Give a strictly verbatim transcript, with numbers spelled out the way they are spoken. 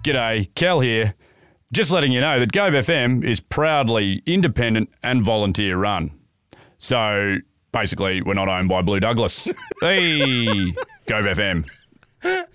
G'day, Kel here. Just letting you know that Gove F M is proudly independent and volunteer run. So basically, we're not owned by Blue Douglas. Hey, Gove F M.